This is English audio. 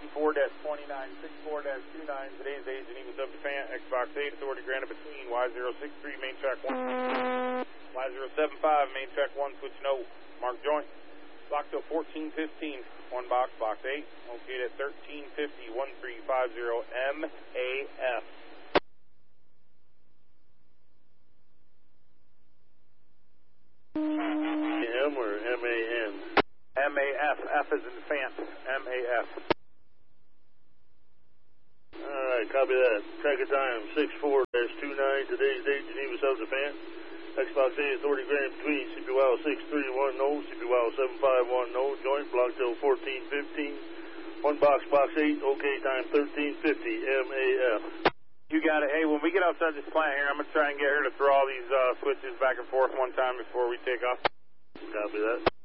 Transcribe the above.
14-2964-29. Today's age and Eagle Subdefant, Xbox 8, authority granted between Y063, main track 1. Y075, main track 1, switch no. Mark joint. Block till 1415, 1 box, box 8. Located at 1350, 1350 MAF. M or MAN? MAF, F is in Fant, MAF. Alright, copy that. Tracker time 64-29, today's date, Geneva Subdefant. Xbox 8, authority granted between CPY 631 no, CPY 751 no, joint block till 1415, 1 box, box 8, okay, time 1350, MAF. You got it. Hey, when we get outside this plant here, I'm going to try and get her to throw all these switches back and forth one time before we take off. Copy that.